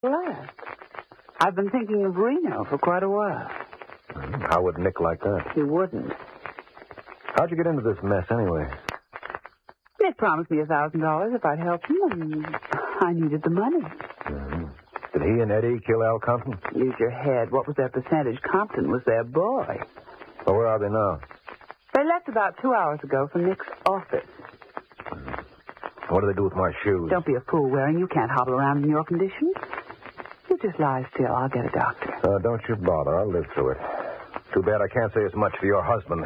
Glad. I've been thinking of Reno for quite a while. How would Nick like that? He wouldn't. How'd you get into this mess, anyway? Nick promised me $1,000 if I'd help him, and I needed the money. Mm-hmm. Did he and Eddie kill Al Compton? Use your head. What was their percentage? Compton was their boy. Well, where are they now? They left about 2 hours ago from Nick's office. What do they do with my shoes? Don't be a fool, Waring. You can't hobble around in your condition. You just lie still. I'll get a doctor. Don't you bother. I'll live through it. Too bad I can't say as much for your husband.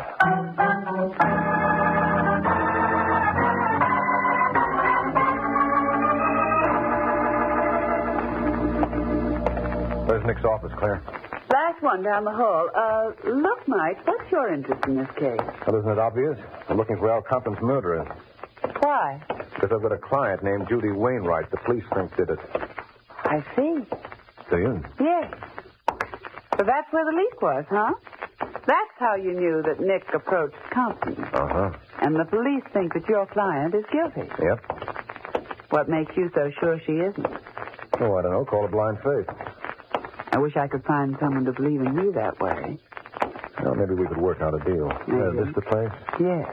Where's Nick's office, Claire? Last one down the hall. Look, Mike, what's your interest in this case? Well, isn't it obvious? I'm looking for Al Compton's murderer. Why? Because I've got a client named Judy Wainwright. The police think did it. I see. Do you? Yes. So that's where the leak was, huh? That's how you knew that Nick approached Compton. Uh-huh. And the police think that your client is guilty. Yep. What makes you so sure she isn't? Oh, I don't know. Call it blind faith. I wish I could find someone to believe in you that way. Well, maybe we could work out a deal. Maybe. Is this the place? Yes.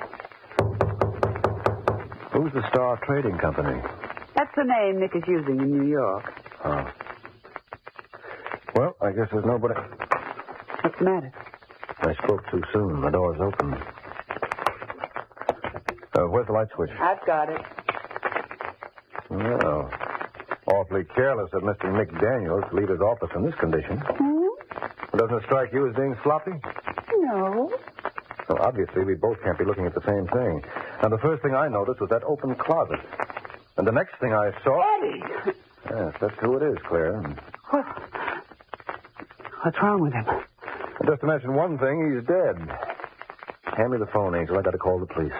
Who's the Star Trading Company? That's the name Nick is using in New York. Oh. Well, I guess there's nobody. What's the matter? I spoke too soon. The door's open. Where's the light switch? I've got it. Well, awfully careless of Mr. Nick Daniels to leave his office in this condition. Doesn't it strike you as being sloppy? No. Well, obviously, we both can't be looking at the same thing. Now, the first thing I noticed was that open closet. And the next thing I saw... Eddie! Yes, that's who it is, Claire. What's wrong with him? Just to mention one thing, he's dead. Hand me the phone, Angel. I got to call the police.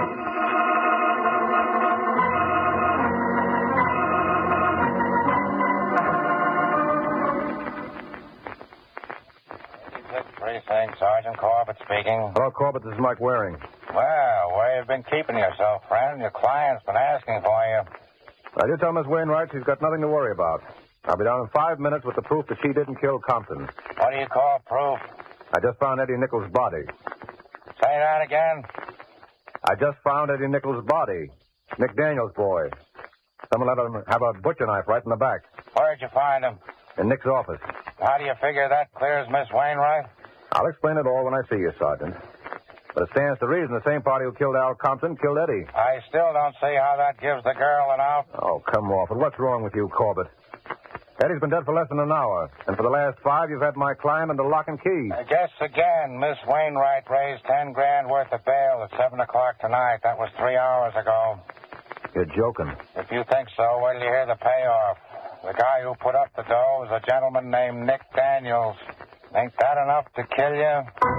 Precinct, Sergeant Corbett speaking. Hello, Corbett. This is Mike Waring. Well, where you been keeping yourself, friend? Your client's been asking for you. I did tell Miss Wainwright she's got nothing to worry about. I'll be down in 5 minutes with the proof that she didn't kill Compton. What do you call proof? I just found Eddie Nichols' body. Say that again. I just found Eddie Nichols' body. Nick Daniels' boy. Someone let him have a butcher knife right in the back. Where'd you find him? In Nick's office. How do you figure that clears Miss Wainwright? I'll explain it all when I see you, Sergeant. But it stands to reason the same party who killed Al Compton killed Eddie. I still don't see how that gives the girl an out. Oh, come off it. What's wrong with you, Corbett? Eddie's been dead for less than an hour. And for the last 5, you've had my client under lock and key. Guess again, Miss Wainwright raised $10,000 worth of bail at 7 o'clock tonight. That was 3 hours ago. You're joking. If you think so, wait till you hear the payoff. The guy who put up the dough is a gentleman named Nick Daniels. Ain't that enough to kill you?